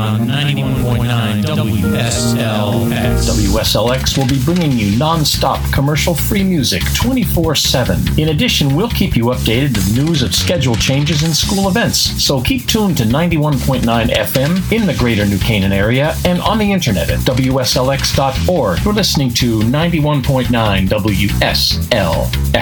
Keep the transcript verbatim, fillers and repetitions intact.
on ninety-one point nine W S L X. W S L X will be bringing you non-stop commercial-free music twenty-four seven. In addition, we'll keep you updated with news of schedule changes and school events. So keep tuned to ninety-one point nine F M in the greater New Canaan area and on the internet at W S L X dot org. You're listening to ninety-one point nine W S L X.